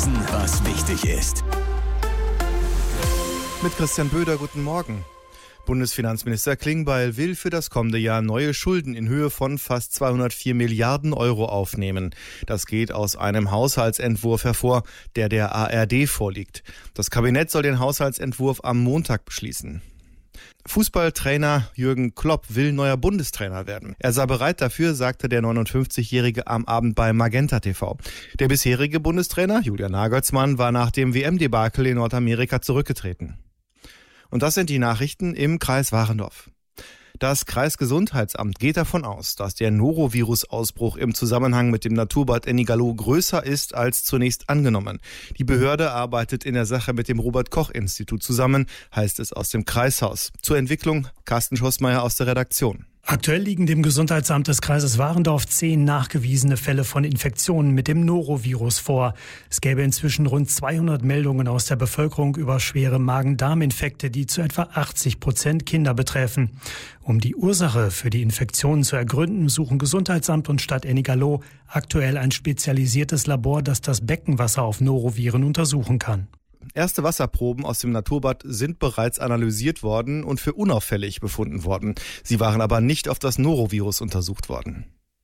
Wissen, was wichtig ist. Mit Christian Böder, guten Morgen. Bundesfinanzminister Klingbeil will für das kommende Jahr neue Schulden in Höhe von fast 204 Milliarden Euro aufnehmen. Das geht aus einem Haushaltsentwurf hervor, der ARD vorliegt. Das Kabinett soll den Haushaltsentwurf am Montag beschließen. Fußballtrainer Jürgen Klopp will neuer Bundestrainer werden. Er sei bereit dafür, sagte der 59-Jährige am Abend bei Magenta TV. Der bisherige Bundestrainer, Julian Nagelsmann, war nach dem WM-Debakel in Nordamerika zurückgetreten. Und das sind die Nachrichten im Kreis Warendorf. Das Kreisgesundheitsamt geht davon aus, dass der Norovirus-Ausbruch im Zusammenhang mit dem Naturbad Ennigerloh größer ist als zunächst angenommen. Die Behörde arbeitet in der Sache mit dem Robert-Koch-Institut zusammen, heißt es aus dem Kreishaus. Zur Entwicklung Carsten Schossmeier aus der Redaktion. Aktuell liegen dem Gesundheitsamt des Kreises Warendorf 10 nachgewiesene Fälle von Infektionen mit dem Norovirus vor. Es gäbe inzwischen rund 200 Meldungen aus der Bevölkerung über schwere Magen-Darm-Infekte, die zu etwa 80% Kinder betreffen. Um die Ursache für die Infektionen zu ergründen, suchen Gesundheitsamt und Stadt Ennigerloh aktuell ein spezialisiertes Labor, das das Beckenwasser auf Noroviren untersuchen kann. Erste Wasserproben aus dem Naturbad sind bereits analysiert worden und für unauffällig befunden worden. Sie waren aber nicht auf das Norovirus untersucht worden.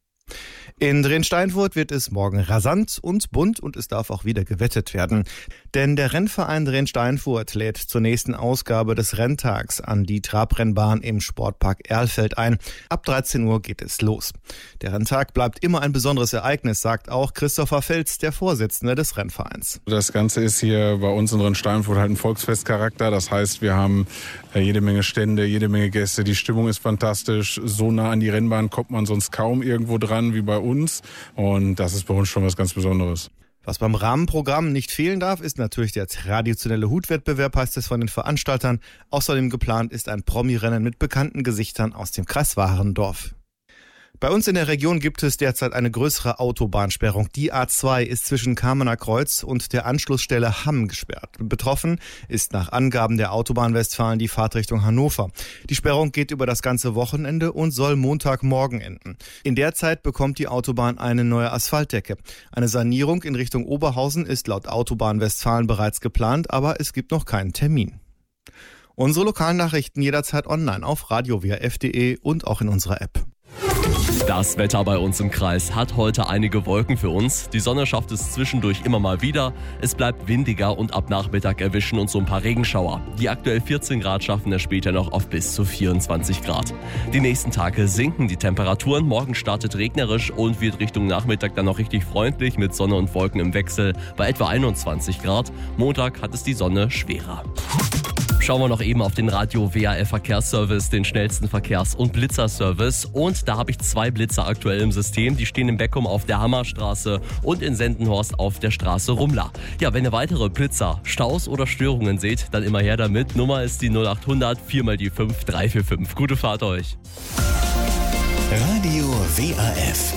In Drensteinfurt wird es morgen rasant und bunt und es darf auch wieder gewettet werden. Denn der Rennverein Drensteinfurt lädt zur nächsten Ausgabe des Renntags an die Trabrennbahn im Sportpark Erlfeld ein. Ab 13 Uhr geht es los. Der Renntag bleibt immer ein besonderes Ereignis, sagt auch Christopher Felz, der Vorsitzende des Rennvereins. Das Ganze ist hier bei uns in Drensteinfurt halt ein Volksfestcharakter. Das heißt, wir haben jede Menge Stände, jede Menge Gäste. Die Stimmung ist fantastisch. So nah an die Rennbahn kommt man sonst kaum irgendwo dran wie bei uns. Und das ist bei uns schon was ganz Besonderes. Was beim Rahmenprogramm nicht fehlen darf, ist natürlich der traditionelle Hutwettbewerb, heißt es von den Veranstaltern. Außerdem geplant ist ein Promi-Rennen mit bekannten Gesichtern aus dem Kreis Warendorf. Bei uns in der Region gibt es derzeit eine größere Autobahnsperrung. Die A2 ist zwischen Kamener Kreuz und der Anschlussstelle Hamm gesperrt. Betroffen ist nach Angaben der Autobahn Westfalen die Fahrtrichtung Hannover. Die Sperrung geht über das ganze Wochenende und soll Montagmorgen enden. In der Zeit bekommt die Autobahn eine neue Asphaltdecke. Eine Sanierung in Richtung Oberhausen ist laut Autobahn Westfalen bereits geplant, aber es gibt noch keinen Termin. Unsere lokalen Nachrichten jederzeit online auf radiowrf.de und auch in unserer App. Das Wetter bei uns im Kreis hat heute einige Wolken für uns. Die Sonne schafft es zwischendurch immer mal wieder. Es bleibt windiger und ab Nachmittag erwischen uns so ein paar Regenschauer. Die aktuell 14 Grad schaffen es später noch auf bis zu 24 Grad. Die nächsten Tage sinken die Temperaturen. Morgen startet regnerisch und wird Richtung Nachmittag dann noch richtig freundlich mit Sonne und Wolken im Wechsel bei etwa 21 Grad. Montag hat es die Sonne schwerer. Schauen wir noch eben auf den Radio WRF Verkehrsservice, den schnellsten Verkehrs- und Blitzerservice. Und da habe ich 2 Blitzer aktuell im System. Die stehen in Beckum auf der Hammerstraße und in Sendenhorst auf der Straße Rumla. Ja, wenn ihr weitere Blitzer, Staus oder Störungen seht, dann immer her damit. Nummer ist die 0800 4x5 345. Gute Fahrt euch. Radio WRF